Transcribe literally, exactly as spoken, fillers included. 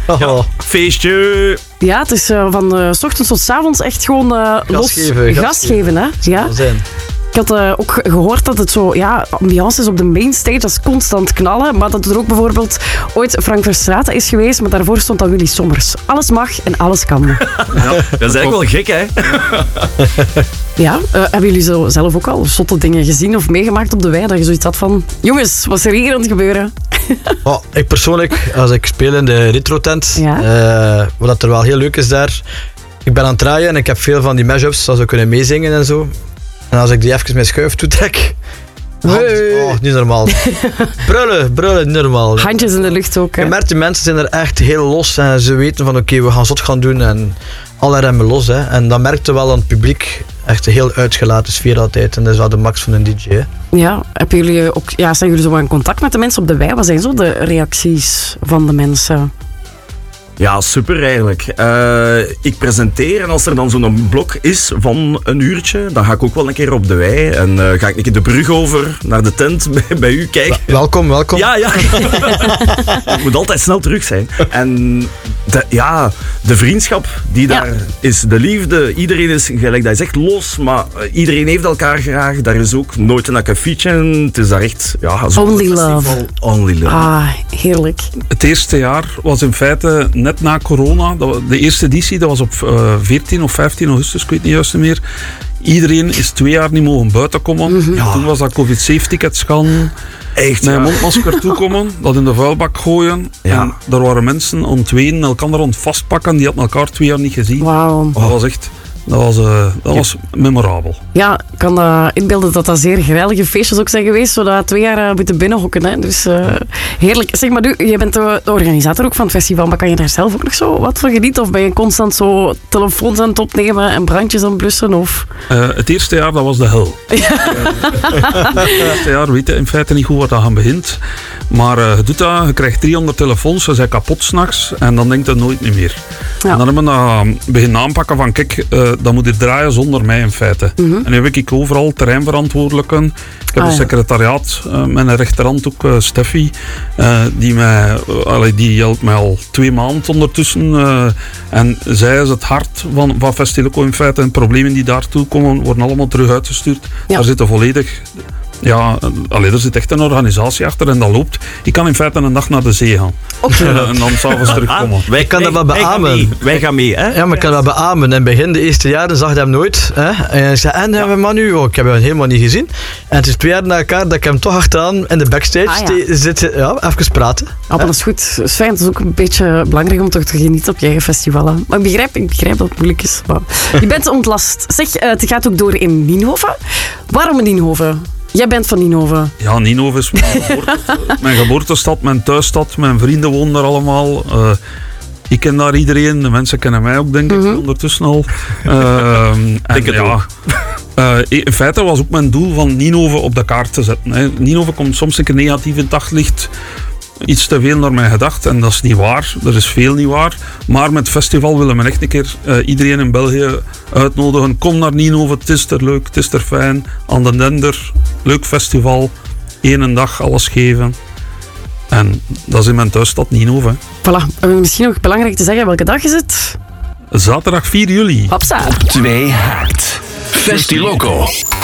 Ja, feestje. Ja, het is uh, van uh, 's ochtends tot 's avonds echt gewoon uh, gas los geven, gas, gas geven. Hè? Ja. Ik had uh, ook gehoord dat het zo, ja, ambiance is op de mainstage, dat is constant knallen. Maar dat er ook bijvoorbeeld ooit Frank Verstraeten is geweest, maar daarvoor stond dan Willy Sommers. Alles mag en alles kan. Ja, dat is eigenlijk wel gek, hè? Ja, uh, hebben jullie zo zelf ook al zotte dingen gezien of meegemaakt op de wei? Dat je zoiets had van, jongens, wat is er hier aan het gebeuren? Oh, ik persoonlijk, als ik speel in de retro-tent, ja. uh, wat er wel heel leuk is daar, ik ben aan het draaien en ik heb veel van die mashups, zoals we kunnen meezingen en zo. En als ik die even mijn schuif toetrek, hey. Oh, niet normaal. brullen, brullen, niet normaal. Handjes in de lucht ook, hè? Je merkt, die mensen zijn er echt heel los en ze weten van oké, okay, we gaan zot gaan doen en alle remmen los. Hè. En dat merkte wel aan het publiek, echt een heel uitgelaten sfeer altijd. En dat is wel de max van een D J. Hè. Ja, hebben jullie ook, ja, zijn jullie zo in contact met de mensen op de wei? Wat zijn zo de reacties van de mensen? Ja, super eigenlijk. Uh, ik presenteer en als er dan zo'n blok is van een uurtje, dan ga ik ook wel een keer op de wei en uh, ga ik een keer de brug over naar de tent bij, bij u kijken. Welkom, welkom. Ja, ja. Het moet altijd snel terug zijn. En de, ja, de vriendschap die daar ja. is, de liefde, iedereen is, gelijk dat is echt los, maar iedereen heeft elkaar graag. Daar is ook nooit een akkefietje. Het is daar echt, ja, zo'n Only festival. love. Only love. Ah, heerlijk. Het eerste jaar was in feite net na corona. De eerste editie, dat was op uh, veertien of vijftien augustus, ik weet niet juist meer. Iedereen is twee jaar niet mogen buiten komen. Mm-hmm. Ja. Toen was dat covid-safe-tickets gaan. Echt, met een ja. mondmasker toekomen, dat in de vuilbak gooien. Ja. En daar waren mensen aan het wenen, elkaar rond vastpakken. Die hadden elkaar twee jaar niet gezien. Wow. Dat was echt... Dat was, uh, dat was memorabel. Ja, ik kan uh, inbeelden dat dat zeer geweldige feestjes ook zijn geweest, zodat twee jaar uh, moeten binnenhokken. Hè. Dus uh, heerlijk. Zeg maar, jij bent de, de organisator ook van het festival, maar kan je daar zelf ook nog zo wat van genieten? Of ben je constant zo telefoons aan het opnemen en brandjes aan het blussen? Of? Uh, het eerste jaar, dat was de hel. Ja. Het eerste jaar weet je in feite niet goed wat dat aan begint. Maar uh, je doet dat, je krijgt driehonderd telefoons, ze zijn kapot s'nachts en dan denkt je nooit niet meer. Ja. En dan hebben we uh, beginnen aanpakken van, kijk, uh, dat moet hier draaien zonder mij in feite. Mm-hmm. En nu heb ik overal terreinverantwoordelijken. Ik heb ah, een secretariaat, uh, met een rechterhand ook, uh, Steffi, uh, die, mij, uh, allee, die helpt mij al twee maanden ondertussen. Uh, en zij is het hart van, van Festiloco in feite. En problemen die daartoe komen, worden allemaal terug uitgestuurd. Ja. Daar zitten volledig... Ja, allee, er zit echt een organisatie achter en dat loopt. Ik kan in feite een dag naar de zee gaan. Okay. Uh, en dan s'avonds terugkomen. Wij kunnen dat wel beamen. Wij gaan mee, wij gaan mee hè? Ja, maar ik kan dat beamen. In het begin, de eerste jaren, zag ik hem nooit. Hè? En ik zei, en hebben we Manu? Oh, ik heb hem helemaal niet gezien. En het is twee jaar na elkaar dat ik hem toch achteraan in de backstage ah, ja. zit. Ja, even praten. Oh, dat is goed. Het is fijn. Het is ook een beetje belangrijk om toch te genieten op je eigen festival. Hè? Maar ik begrijp, ik begrijp dat het moeilijk is. Maar je bent ontlast. Zeg, het gaat ook door in Nienhoven. Waarom in Nienhoven? Jij bent van Nienhoven. Ja, Nienhoven is mijn, geboorte, mijn geboortestad, mijn thuisstad. Mijn vrienden wonen daar allemaal. Uh, ik ken daar iedereen. De mensen kennen mij ook, denk ik, mm-hmm. ondertussen al. Uh, en, ja, uh, in feite was ook mijn doel van Nienhoven op de kaart te zetten. Hè. Nienhoven komt soms een keer negatief in het daglicht. Iets te veel naar mij gedacht en dat is niet waar. Er is veel niet waar. Maar met het festival willen we echt een keer uh, iedereen in België uitnodigen. Kom naar Nienhoven, het is er leuk, het is er fijn. Aan de Dender, leuk festival. Eén dag alles geven. En dat is in mijn thuisstad Nienhoven. Voilà, misschien nog belangrijk te zeggen, welke dag is het? Zaterdag vier juli. Hopsa. Twee haakt. Festiloco.